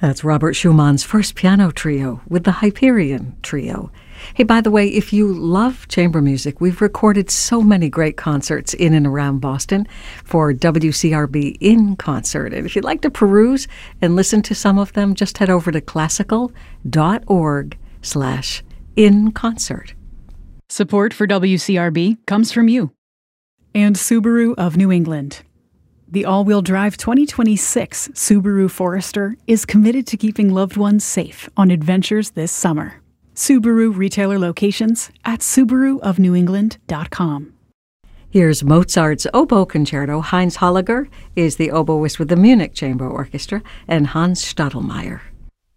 That's Robert Schumann's first piano trio with the Hyperion Trio. Hey, by the way, if you love chamber music, we've recorded so many great concerts in and around Boston for WCRB In Concert. And if you'd like to peruse and listen to some of them, just head over to classical.org/inconcert. Support for WCRB comes from you. And Subaru of New England. The all-wheel drive 2026 Subaru Forester is committed to keeping loved ones safe on adventures this summer. Subaru retailer locations at subaruofnewengland.com. Here's Mozart's Oboe Concerto. Heinz Holliger is the oboist with the Munich Chamber Orchestra, and Hans Stadelmeier